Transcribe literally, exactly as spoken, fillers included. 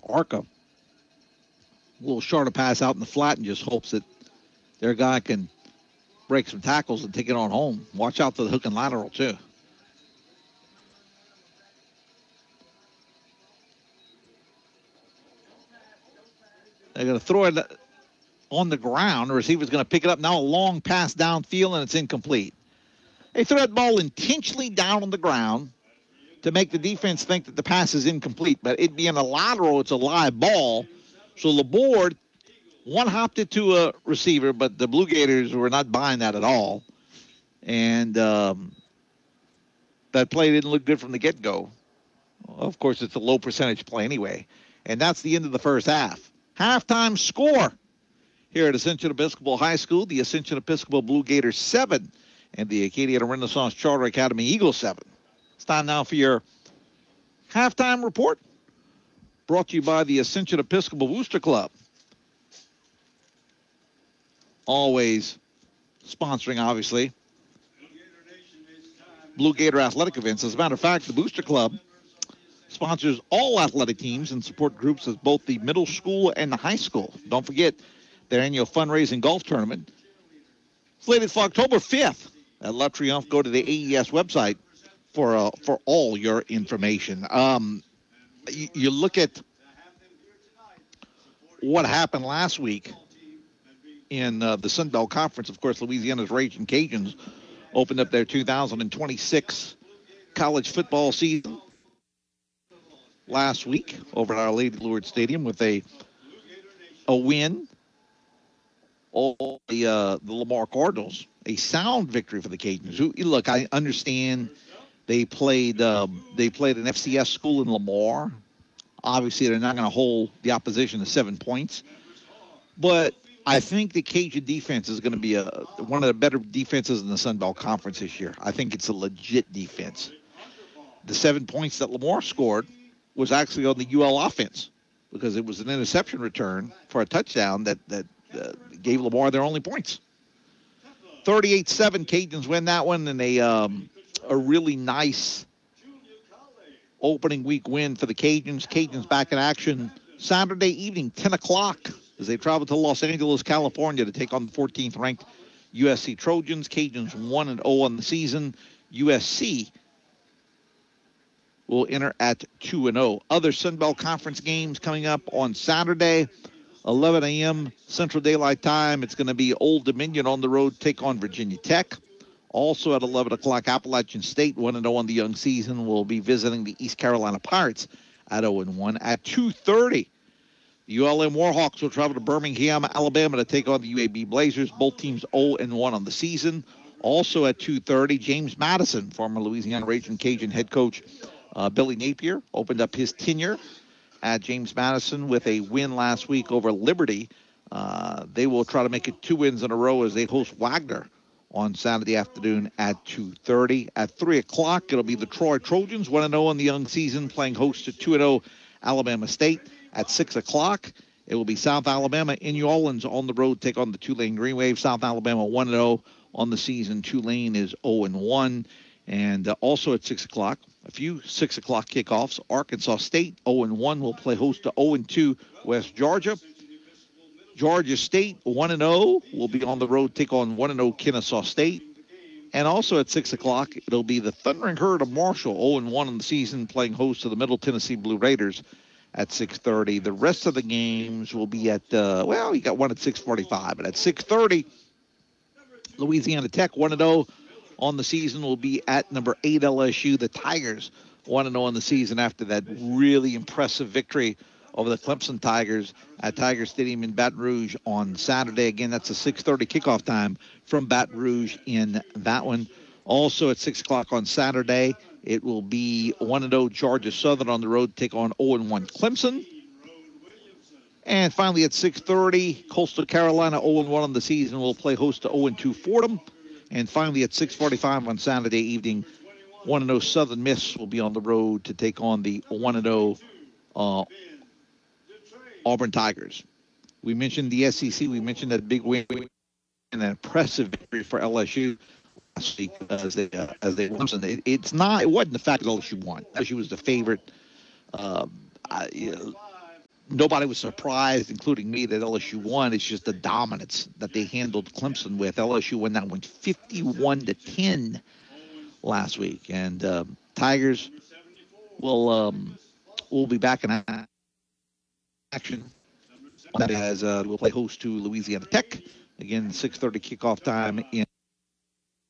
Arca. A little shorter pass out in the flat and just hopes that their guy can break some tackles and take it on home. Watch out for the hook and lateral, too. They're going to throw it on the ground. The receiver's going to pick it up. Now a long pass downfield, and it's incomplete. They throw that ball intentionally down on the ground to make the defense think that the pass is incomplete. But it being a lateral, it's a live ball. So LeBoard one-hopped it to a receiver, but the Blue Gators were not buying that at all. And um, that play didn't look good from the get-go. Of course, it's a low-percentage play anyway. And that's the end of the first half. Halftime score here at Ascension Episcopal High School. The Ascension Episcopal Blue Gators seven and the Acadia Renaissance Charter Academy Eagles seven. It's time now for your halftime report, brought to you by the Ascension Episcopal Booster Club. Always sponsoring, obviously, Blue Gator athletic events. As a matter of fact, the Booster Club sponsors all athletic teams and support groups at both the middle school and the high school. Don't forget their annual fundraising golf tournament. Slated for October fifth at La Triomphe. Go to the A E S website for uh, for all your information. Um, you, you look at what happened last week in uh, the Sun Belt Conference. Of course, Louisiana's Raging Cajuns opened up their two thousand twenty-six college football season last week over at Our Lady Lourdes Stadium with a a win. All the uh, the Lamar Cardinals, a sound victory for the Cajuns. Who, look, I understand they played uh, they played an F C S school in Lamar. Obviously, they're not going to hold the opposition to seven points, but I think the Cajun defense is going to be a, one of the better defenses in the Sun Belt Conference this year. I think it's a legit defense. The seven points that Lamar scored was actually on the U L offense because it was an interception return for a touchdown that, that uh, gave Lamar their only points. thirty-eight seven, Cajuns win that one, and a, um, a really nice opening week win for the Cajuns. Cajuns back in action Saturday evening, ten o'clock, as they travel to Los Angeles, California to take on the fourteenth ranked U S C Trojans. Cajuns one and oh on the season. U S C will enter at two and oh. Other Sun Belt Conference games coming up on Saturday, eleven a.m. Central Daylight Time. It's going to be Old Dominion on the road, take on Virginia Tech. Also at eleven o'clock, Appalachian State, one and oh on the young season, will be visiting the East Carolina Pirates at oh and one. At two thirty, the U L M Warhawks will travel to Birmingham, Alabama to take on the U A B Blazers. Both teams oh and one on the season. Also at two thirty, James Madison, former Louisiana Raging Cajun head coach uh, Billy Napier, opened up his tenure at James Madison with a win last week over Liberty. Uh, they will try to make it two wins in a row as they host Wagner on Saturday afternoon at two thirty. At three o'clock, it'll be the Troy Trojans, one and oh in the young season, playing host to two and oh Alabama State. At six o'clock, it will be South Alabama in New Orleans on the road, take on the Tulane Green Wave. South Alabama one and oh on the season. Tulane is oh and one. And uh, also at six o'clock, a few six o'clock kickoffs. Arkansas State oh and one will play host to oh and two West Georgia. Georgia State one and oh will be on the road, take on one and oh Kennesaw State. And also at six o'clock, it'll be the Thundering Herd of Marshall, oh and one in the season, playing host to the Middle Tennessee Blue Raiders at six thirty. The rest of the games will be at, uh, well, you got one at six forty-five. But at six thirty, Louisiana Tech one and oh on the season will be at number eight L S U. The Tigers one and oh on the season after that really impressive victory over the Clemson Tigers at Tiger Stadium in Baton Rouge on Saturday. Again, that's a six thirty kickoff time from Baton Rouge in that one. Also at six o'clock on Saturday, it will be one and oh Georgia Southern on the road to take on oh and one Clemson. And finally at six thirty, Coastal Carolina oh and one on the season will play host to oh and two Fordham. And finally at six forty-five on Saturday evening, one and oh Southern Miss will be on the road to take on the one and oh uh, Auburn Tigers. We mentioned the S E C. We mentioned that big win and an impressive victory for L S U last week as they uh, as they won. It, it's not. It wasn't the fact that L S U won. L S U was the favorite. Um, I, you know, nobody was surprised, including me, that L S U won. It's just the dominance that they handled Clemson with. L S U won that one fifty-one to ten last week. And um, Tigers will um, will be back in action. That is, uh, we'll play host to Louisiana Tech. Again, six thirty kickoff time in